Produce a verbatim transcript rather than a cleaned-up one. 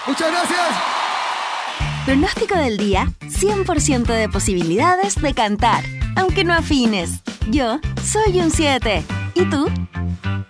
Muchas gracias. Pronóstico del día, cien por ciento de posibilidades de cantar, aunque no afines. Yo soy un siete. ¿Y tú?